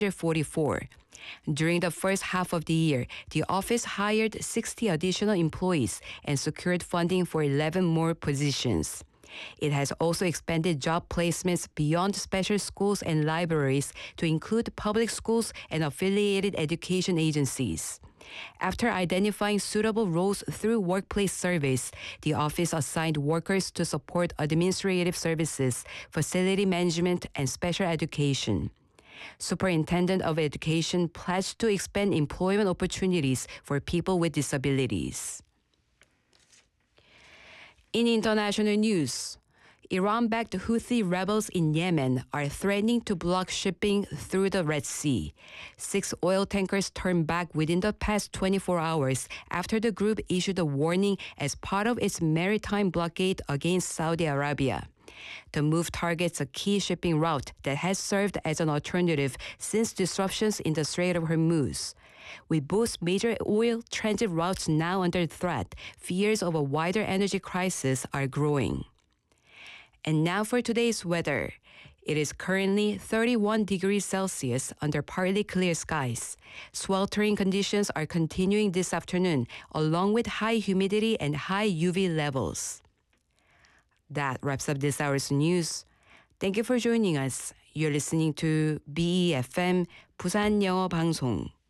144. During the first half of the year, the office hired 60 additional employees and secured funding for 11 more positions. It has also expanded job placements beyond special schools and libraries to include public schools and affiliated education agencies. After identifying suitable roles through workplace surveys, the office assigned workers to support administrative services, facility management, and special education. Superintendent of Education pledged to expand employment opportunities for people with disabilities. In international news, Iran-backed Houthi rebels in Yemen are threatening to block shipping through the Red Sea. 6 oil tankers turned back within the past 24 hours after the group issued a warning as part of its maritime blockade against Saudi Arabia. The move targets a key shipping route that has served as an alternative since disruptions in the Strait of Hormuz. With both major oil transit routes now under threat, fears of a wider energy crisis are growing. And now for today's weather. It is currently 31 degrees Celsius under partly clear skies. Sweltering conditions are continuing this afternoon, along with high humidity and high UV levels. That wraps up this hour's news. Thank you for joining us. You're listening to BEFM 부산 영어 방송.